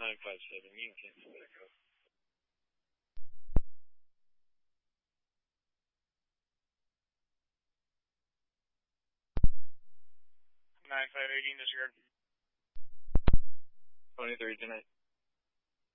957, you can cancel back up. 9580, disregard. 23 tonight.